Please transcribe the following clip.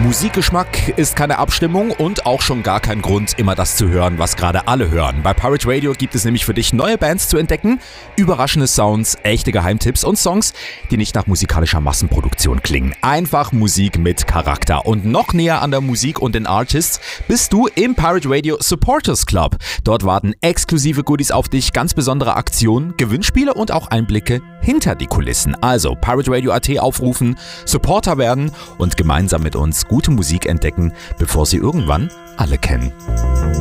Musikgeschmack ist keine Abstimmung und auch schon gar kein Grund, immer das zu hören, was gerade alle hören. Bei Pirate Radio gibt es nämlich für dich neue Bands zu entdecken, überraschende Sounds, echte Geheimtipps und Songs, die nicht nach musikalischer Massenproduktion klingen. Einfach Musik mit Charakter. Und noch näher an der Musik und den Artists bist du im Pirate Radio Supporters Club. Dort warten exklusive Goodies auf dich, ganz besondere Aktionen, Gewinnspiele und auch Einblicke hinter die Kulissen. Also Pirate Radio.at aufrufen, Supporter werden und gemeinsam mit uns gute Musik entdecken, bevor sie irgendwann alle kennen.